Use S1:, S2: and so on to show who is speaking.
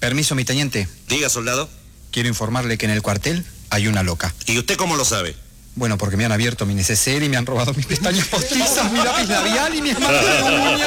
S1: Permiso, mi teniente.
S2: Diga, soldado.
S1: Quiero informarle que en el cuartel hay una loca.
S2: ¿Y usted cómo lo sabe?
S1: Bueno, porque me han abierto mi neceser y me han robado mis pestañas postizas, mi lápiz labial y mi esmalte de uñas.